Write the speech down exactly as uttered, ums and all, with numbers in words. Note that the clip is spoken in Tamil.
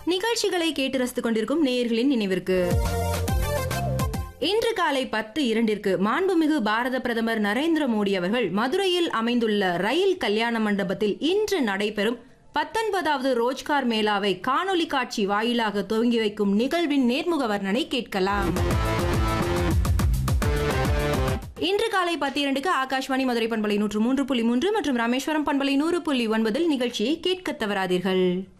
நிகழ்ச்சிகளை கேட்டு ரசித்துக் கொண்டிருக்கும் நேயர்களின் நினைவிற்கு இன்று காலை பத்து இரண்டிற்கு மாண்புமிகு பாரத பிரதமர் நரேந்திர மோடி அவர்கள் மதுரையில் அமைந்துள்ள ரயில் கல்யாண மண்டபத்தில் இன்று நடைபெறும் பத்தொன்பதாவது ரோஜ்கார் மேளாவை காணொலி காட்சி வாயிலாக துவங்கி வைக்கும் நிகழ்வின் நேர்முக வர்ணனை கேட்கலாம். இன்று காலை பத்து இரண்டுக்கு ஆகாஷ்வாணி மதுரை பண்பலை நூற்று மூன்று புள்ளி மூன்று மற்றும் ராமேஸ்வரம் பண்பலை நூறு புள்ளி ஒன்பதில் நிகழ்ச்சியை கேட்க தவறாதீர்கள்.